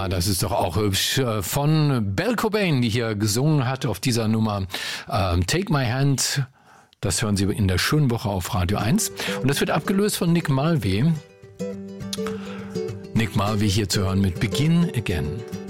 Ja, das ist doch auch hübsch. Von Belle Cobain, die hier gesungen hat auf dieser Nummer Take My Hand. Das hören Sie in der schönen Woche auf Radio 1. Und das wird abgelöst von Nick Mulvey. Nick Mulvey hier zu hören mit Begin Again.